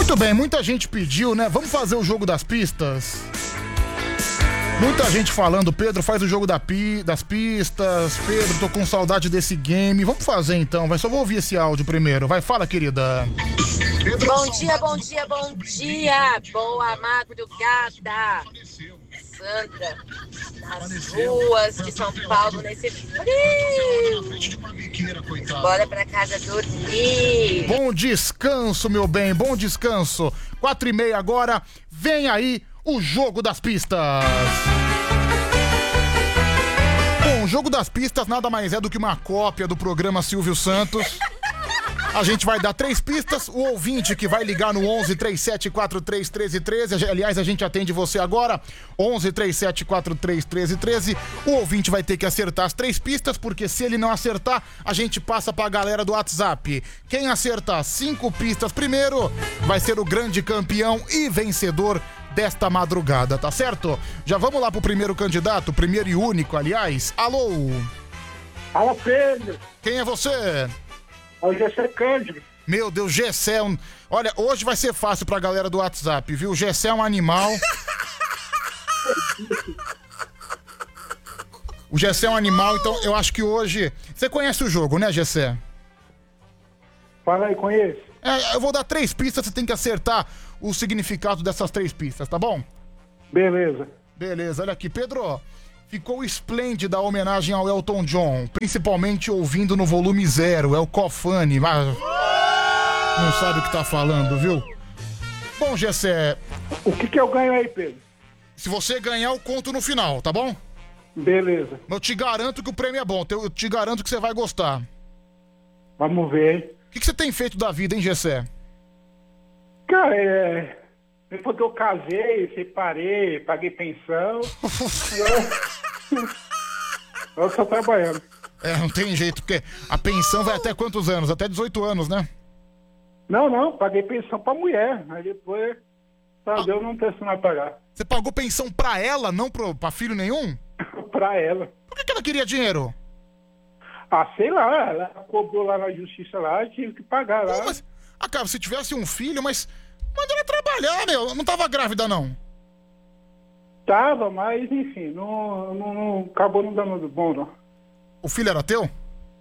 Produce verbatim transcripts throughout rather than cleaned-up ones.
Muito bem, muita gente pediu, né? Vamos fazer o jogo das pistas? Muita gente falando, Pedro, faz o jogo da pi, das pistas. Pedro, tô com saudade desse game. Vamos fazer então, vai. Só vou ouvir esse áudio primeiro. Vai, fala, querida. Pedro, bom dia, bom dia, bom dia. Boa madrugada. Sandra, nas ruas de São Paulo nesse frio. Bora pra casa dormir. Bom descanso, meu bem, bom descanso. Quatro e meia agora, vem aí o jogo das pistas. Bom, o jogo das pistas nada mais é do que uma cópia do programa Silvio Santos. A gente vai dar três pistas, o ouvinte que vai ligar no onze, três sete quatro três, um três um três, aliás, a gente atende você agora, onze, três sete quatro três, um três um três, o ouvinte vai ter que acertar as três pistas, porque se ele não acertar, a gente passa pra galera do WhatsApp. Quem acertar cinco pistas primeiro, vai ser o grande campeão e vencedor desta madrugada, tá certo? Já vamos lá pro primeiro candidato, primeiro e único, aliás. Alô? Alô, Pedro. Quem é você? É o Gessé Cândido. Meu Deus, Gessé é um... Olha, hoje vai ser fácil pra galera do WhatsApp, viu? Gessé é um animal. O Gessé é um animal, então eu acho que hoje... Você conhece o jogo, né, Gessé? Fala aí, conheço. É, eu vou dar três pistas, você tem que acertar o significado dessas três pistas, tá bom? Beleza. Beleza, olha aqui, Pedro... Ficou esplêndida a homenagem ao Elton John, principalmente ouvindo no volume zero, é o Cofane, mas não sabe o que tá falando, viu? Bom, Gessé... O que que eu ganho aí, Pedro? Se você ganhar, eu conto no final, tá bom? Beleza. Eu te garanto que o prêmio é bom, eu te garanto que você vai gostar. Vamos ver, hein? O que que você tem feito da vida, hein, Gessé? Cara, é... Depois que eu casei, separei, paguei pensão... eu... eu tô trabalhando. É, não tem jeito, porque a pensão vai até quantos anos? Até dezoito anos, né? Não, não, paguei pensão pra mulher. Aí depois, sabe, ah. eu não penso mais pagar. Você pagou pensão pra ela, não pro, pra filho nenhum? Pra ela. Por que, que ela queria dinheiro? Ah, sei lá, ela cobrou lá na justiça lá e tive que pagar lá. Pô, mas, ah, cara, se tivesse um filho, mas... Manda ela trabalhar, meu. Não tava grávida, não. Tava, mas enfim, não, não, não acabou não dando bom, não. O filho era teu?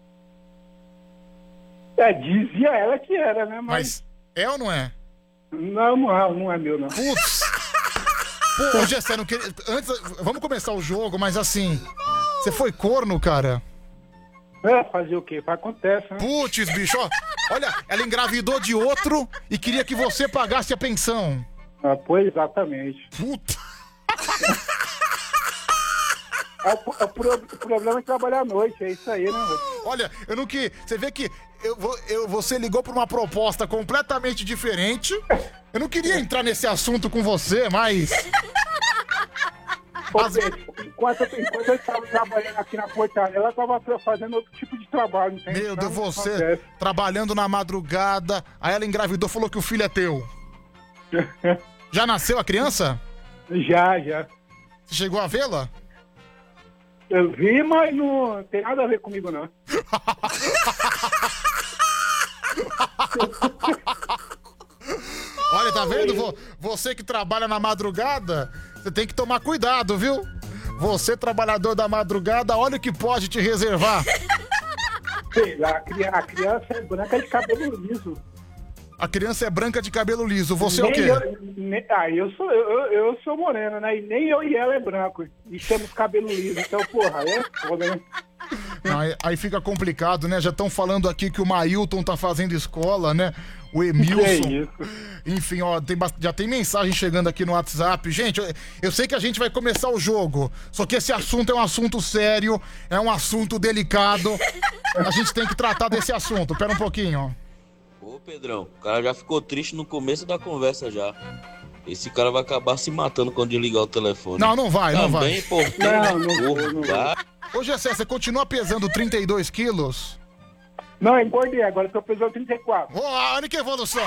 É, dizia ela que era, né? Mas, mas é ou não é? Não, não é, não é meu, não. Putz. Pô, Gessé, não queria... Antes, vamos começar o jogo, mas assim... Você foi corno, cara? É, fazer o quê? Acontece, né? Putz, bicho, ó. Olha, ela engravidou de outro e queria que você pagasse a pensão. Ah, pois, exatamente. Puta. É, o, o, pro, o problema é trabalhar à noite, é isso aí, né? Olha, eu não que... Você vê que eu, eu, você ligou pra uma proposta completamente diferente. Eu não queria entrar nesse assunto com você, mas... As... Enquanto, enquanto eu estava trabalhando aqui na portaria, ela estava fazendo outro tipo de trabalho. Entende? Meu Deus, então, você acontece. Trabalhando na madrugada, aí ela engravidou, falou que o filho é teu. Já nasceu a criança? Já, já. Você chegou a vê-la? Eu vi, mas não tem nada a ver comigo, não. Olha, tá vendo? Você que trabalha na madrugada, você tem que tomar cuidado, viu? Você, trabalhador da madrugada, olha o que pode te reservar. Sei lá, a criança é branca de cabelo liso. A criança é branca de cabelo liso, você nem é o quê? Eu, nem, ah, eu sou, eu, eu sou moreno, né? E nem eu e ela é branco. E temos cabelo liso, então, porra, é foda, né? Não, aí, aí fica complicado, né? Já estão falando aqui que o Mailton tá fazendo escola, né? O Emilson. Que é isso? Enfim, ó, tem, já tem mensagem chegando aqui no WhatsApp. Gente, eu, eu sei que a gente vai começar o jogo, só que esse assunto é um assunto sério, é um assunto delicado. A gente tem que tratar desse assunto. Pera um pouquinho, ó. Ô, Pedrão, o cara já ficou triste no começo da conversa já. Esse cara vai acabar se matando quando desligar o telefone. Não, não vai, não vai. Também, pô, não, não, não, não vai. Ô, Gessé, você continua pesando trinta e dois quilos? Não, engordei, agora eu tô pesando trinta e quatro. Oh, olha que evolução!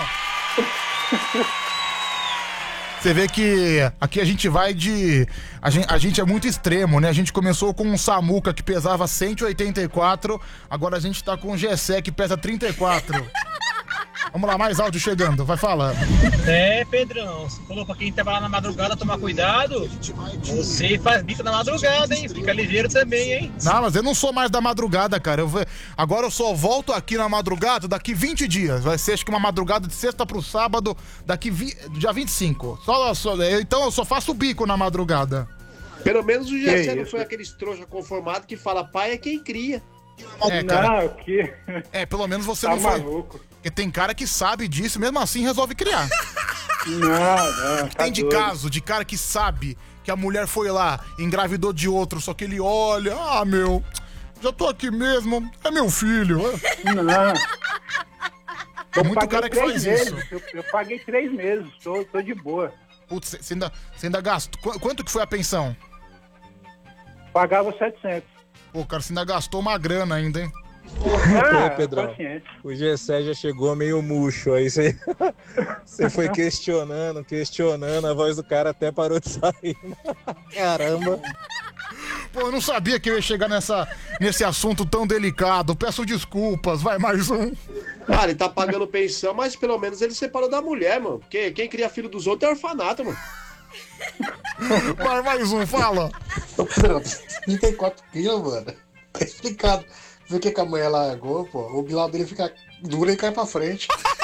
Você vê que aqui a gente vai de... A gente, a gente é muito extremo, né? A gente começou com um Samuca que pesava cento e oitenta e quatro, agora a gente tá com um Gessé que pesa trinta e quatro. Vamos lá, mais áudio chegando, vai falando. É, Pedrão, você falou pra quem trabalhar na madrugada tomar cuidado. Você faz bico na madrugada, hein? Fica ligeiro também, hein? Não, mas eu não sou mais da madrugada, cara. Eu ve- Agora eu só volto aqui na madrugada daqui vinte dias. Vai ser acho que uma madrugada de sexta pro sábado, daqui vi... dia vinte e cinco. Só, só... Então eu só faço bico na madrugada. Pelo menos o Gessé não isso? foi aquele trouxa conformado que fala pai é quem cria. É, cara. Não, que... É, pelo menos você Tá não foi. maluco. Porque tem cara que sabe disso e mesmo assim resolve criar. Não, não, tá Tem de doido. caso de cara que sabe que a mulher foi lá, engravidou de outro, só que ele olha, ah, meu, já tô aqui mesmo, é meu filho. Não. Tem Eu muito paguei cara que três faz meses. isso. Eu, eu paguei três meses, tô, tô de boa. Putz, você ainda, você ainda gastou. Qu- Quanto que foi a pensão? Pagava setecentos. Pô, cara, você ainda gastou uma grana ainda, hein? Ah, Ô, Pedrão. paciente. O Gessé já chegou meio murcho, aí você, você foi questionando, questionando, a voz do cara até parou de sair. Caramba. Pô, eu não sabia que eu ia chegar nessa, nesse assunto tão delicado. Peço desculpas, vai mais um. Ah, ele tá pagando pensão, mas pelo menos ele separou da mulher, mano. Porque quem cria filho dos outros é orfanato, mano. Vai mais um, fala. Ô, Pedrão, trinta e quatro quilos, mano. Tá explicado. Vê o que que a mulher largou, pô. O bilal dele fica duro e cai pra frente.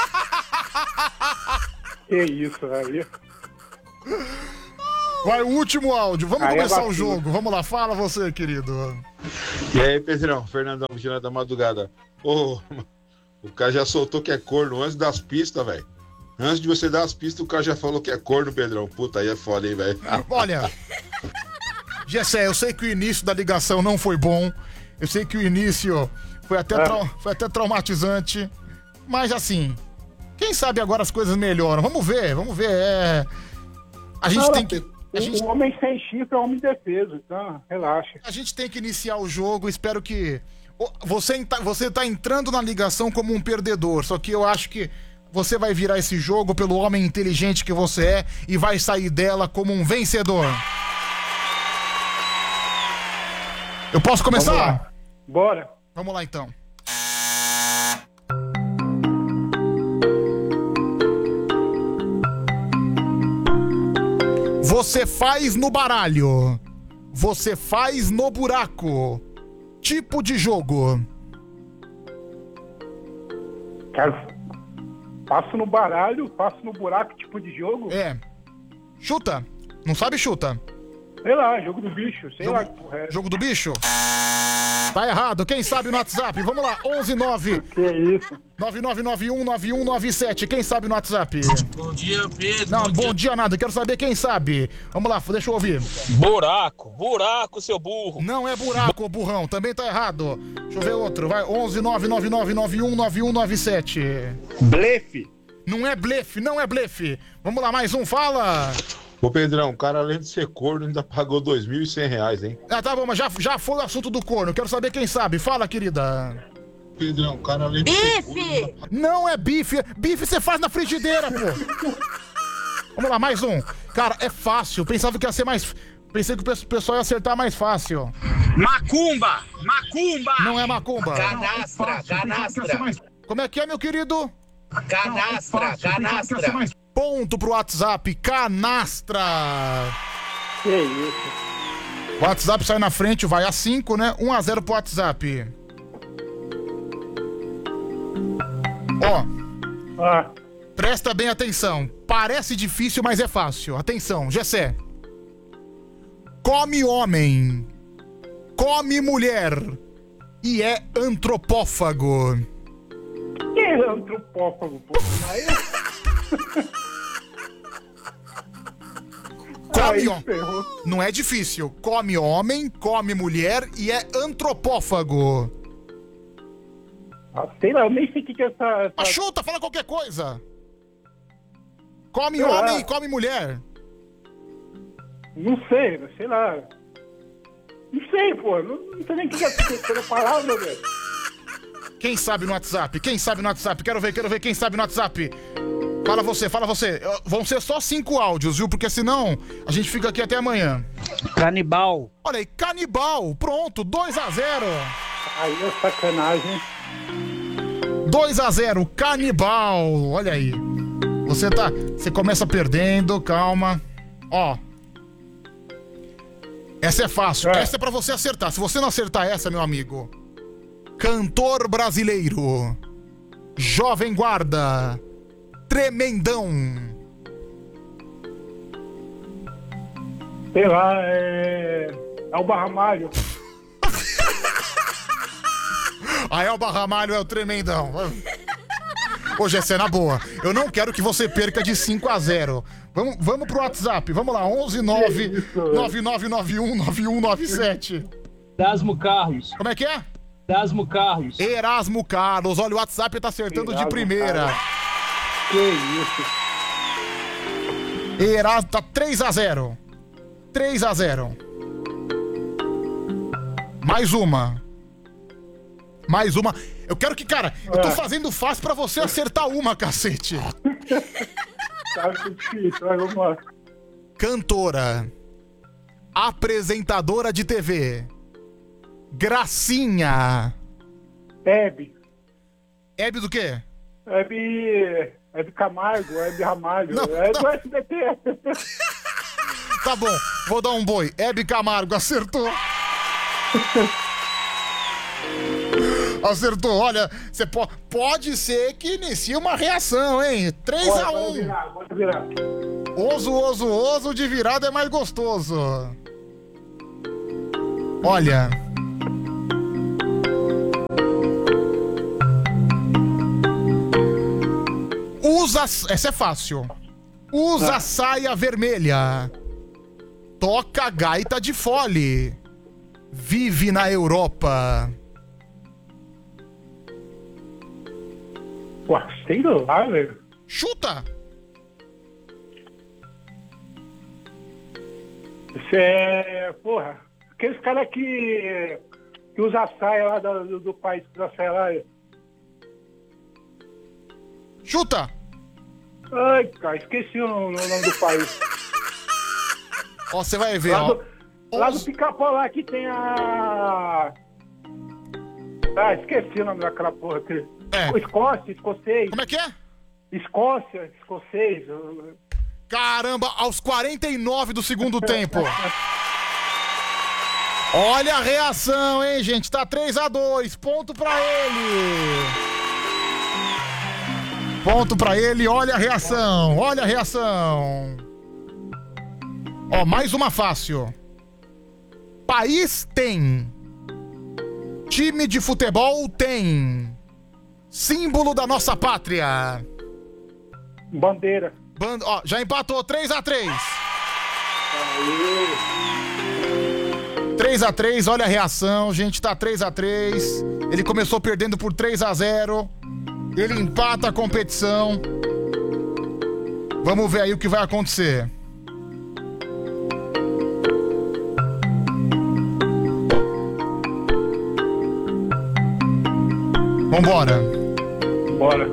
Que isso, aí. Vai, o último áudio. Vamos Aí é começar o vacilo. jogo. Vamos lá, fala você, querido. E aí, Pedrão, Fernandão, Vigilante da Madrugada. Ô, o cara já soltou que é corno antes das pistas, velho. Antes de você dar as pistas, o cara já falou que é corno, Pedrão. Puta, aí é foda, hein, velho. Olha, Gessé, eu sei que o início da ligação não foi bom. Eu sei que o início foi até, trau- foi até traumatizante. Mas assim, quem sabe agora as coisas melhoram. Vamos ver, vamos ver. É... A gente Não, tem que. A gente, Um homem sem chifre é um homem defeso, então relaxa. a gente tem que iniciar o jogo. Espero que. Ô, Você, tá- você tá entrando na ligação como um perdedor. Só que eu acho que você vai virar esse jogo pelo homem inteligente que você é e vai sair dela como um vencedor. Eu posso começar? Vamos lá. Bora. Vamos lá então. Você faz no baralho. Você faz no buraco. Tipo de jogo. Cara, passo no baralho, passo no buraco, tipo de jogo. É. Chuta. Não sabe, chuta. Sei lá, jogo do bicho, sei Jogo- lá que porra é. Jogo do bicho? Tá errado. Quem sabe no WhatsApp? Vamos lá. onze nove Que isso? nove nove nove um nove um nove sete. Quem sabe no WhatsApp? Bom dia, Pedro. Não, bom dia nada. Quero saber quem sabe. Vamos lá, deixa eu ouvir. Buraco, buraco, seu burro. Não é buraco, burrão. Também tá errado. Deixa eu ver outro. Vai, onze nove nove nove nove um nove um nove sete. Blefe. Não é blefe, não é blefe. Vamos lá, mais um, fala. Ô, Pedrão, o cara, além de ser corno, ainda pagou dois mil e cem reais, hein? Ah, tá bom, mas já, já foi o assunto do corno. Quero saber quem sabe. Fala, querida. Pedrão, o cara, além de ser corno... Bife! Não é bife. Bife você faz na frigideira, pô. Vamos lá, mais um. Cara, é fácil. Pensava que ia ser mais... Pensei que o pessoal ia acertar mais fácil. Macumba, macumba. Não é macumba. Canastra, canastra. Como é que é, meu querido? Canastra, canastra. Ponto pro WhatsApp. Canastra. Que isso? O WhatsApp sai na frente, vai a cinco, né? um a zero pro WhatsApp. Ó, Ah, presta bem atenção. Parece difícil, mas é fácil. Atenção, Gessé. Come homem. Come mulher. E é antropófago. que é antropófago, pô? Aí, Come aí homem. ferrou. Não é difícil. Come homem, come mulher e é antropófago. Ah, sei lá, eu nem sei o que que é essa... essa... Ah, chuta, fala qualquer coisa. Come Sei lá. homem e come mulher. Não sei, sei lá. Não sei, pô. Não, não sei nem o que que é essa palavra, velho. Quem sabe no WhatsApp? Quem sabe no WhatsApp? Quero ver, quero ver quem sabe no WhatsApp. Fala você, fala você. Eu- Vão ser só cinco áudios, viu? Porque senão a gente fica aqui até amanhã. Canibal. Olha aí, canibal. Pronto, dois a zero. Aí é sacanagem. dois a zero, Canibal. Olha aí. Você tá... Você começa perdendo, calma. Ó. Essa é fácil. É. Essa é pra você acertar. Se você não acertar essa, meu amigo. Cantor brasileiro. Jovem Guarda. Tremendão. Sei lá, é... Elba Ramalho. A Elba Ramalho é o Tremendão. Ô, Gessé, na boa. Eu não quero que você perca de cinco a zero. Vamos, vamos pro WhatsApp. Vamos lá, onze nove nove nove nove um nove um nove sete. Erasmo Carlos. Como é que é? Erasmo Carlos. Erasmo Carlos. Olha, o WhatsApp tá acertando Erasmo de primeira. Carlos. Que isso. Erasmo, tá três a zero. três a zero. Mais uma. Mais uma. Eu quero que, cara, eu tô fazendo fácil pra você acertar uma, cacete. Tá difícil, vai, vamos lá. Cantora. Apresentadora de T V. Gracinha. Hebe. Hebe do quê? Hebe... Hebe Camargo, Hebe Ramalho. Não, é não. do S B T. Tá bom, vou dar um boi. Hebe Camargo, acertou. Acertou, olha, você po- pode ser que inicie uma reação, hein? três a um. Pode virar, pode virar. Oso, oso, oso, de virada é mais gostoso. Olha. Usa... Essa é fácil. Usa Ah. saia vermelha. Toca gaita de fole. Vive na Europa. Pô, sei lá, velho. Chuta! Isso é... Porra, aqueles caras que... Que usa a saia lá do, do, do país, que usa a saia lá. Chuta! Ai, cara, esqueci o nome, o nome do país. Ó, você vai ver, Lá ó. do, lá do Pica-Pau lá que tem a... Ah, esqueci o nome daquela porra. Que... É. Escócia, escocês. Como é que é? Escócia, escocês. Caramba, aos quarenta e nove do segundo tempo. Olha a reação, hein, gente? Tá três a dois. Ponto pra ele. Ponto pra ele. Olha a reação. Olha a reação. Ó, mais uma fácil. País tem. Time de futebol tem. Símbolo da nossa pátria. Bandeira. Band... Ó, já empatou, três a três. três a três, olha a reação, gente, tá três a três. Ele começou perdendo por três a zero. Ele empata a competição. Vamos ver aí o que vai acontecer. Vambora. Bora.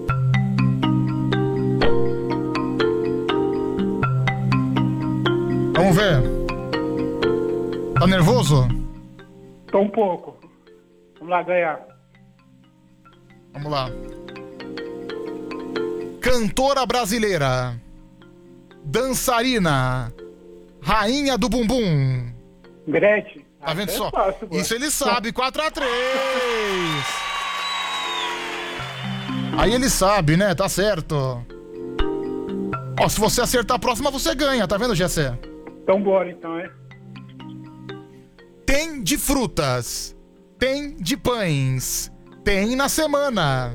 Vamos ver. Tá nervoso? Tô um pouco. Vamos lá ganhar. Vamos lá. Cantora brasileira. Dançarina. Rainha do bumbum. Gretchen. Tá vendo É só? fácil, pô. Isso ele sabe, quatro a três. Aí ele sabe, né? Tá certo. Ó, se você acertar a próxima, você ganha, tá vendo, Gessé? Então bora, então, é. Tem de frutas. Tem de pães. Tem na semana.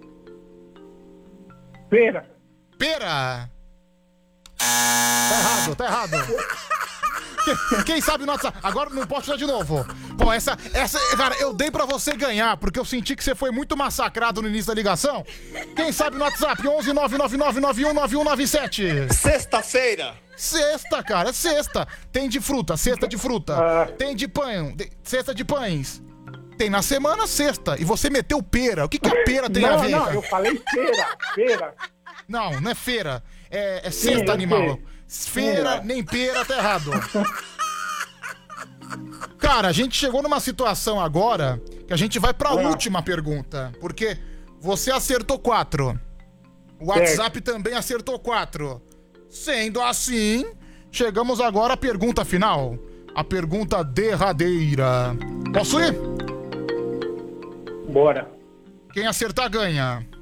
Pera. Pera. Tá errado, tá errado. Quem, quem sabe no WhatsApp? Agora não posso usar de novo. Bom, essa, essa, cara, eu dei pra você ganhar, porque eu senti que você foi muito massacrado no início da ligação. Quem sabe no WhatsApp? onze nove nove nove nove um nove um nove sete. Sexta-feira. Sexta, cara, é sexta. Tem de fruta, cesta de fruta. Ah. Tem de pão, de, cesta de pães. Tem na semana, sexta. E você meteu pera. O que, que a pera tem não, a ver? Não, cara? eu falei feira. Feira. Não, não é feira. É, é Sim, cesta eu animal. sei. Feira, Sim, nem pera, tá errado. Cara, a gente chegou numa situação agora que a gente vai pra Ah. última pergunta. Porque Você acertou quatro. O WhatsApp também acertou quatro. Sendo assim, chegamos agora à pergunta final. A pergunta derradeira. Posso ir? Bora. Quem acertar ganha.